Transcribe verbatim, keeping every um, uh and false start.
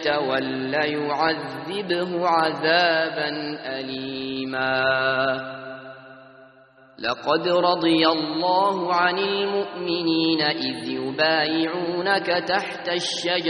يتول يعذبه عذابا أليما لقد رضي الله عن المؤمنين إذ يبايعونك تحت الشجرة